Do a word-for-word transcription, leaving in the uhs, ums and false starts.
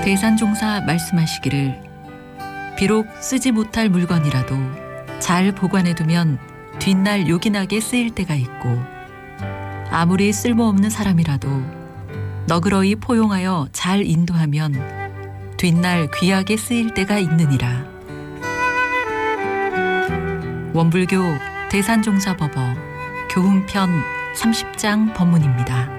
대산종사 말씀하시기를 비록 쓰지 못할 물건이라도 잘 보관해두면 뒷날 요긴하게 쓰일 때가 있고 아무리 쓸모없는 사람이라도 너그러이 포용하여 잘 인도하면 뒷날 귀하게 쓰일 때가 있느니라. 원불교 대산종사법어 교훈편 삼십 장 법문입니다.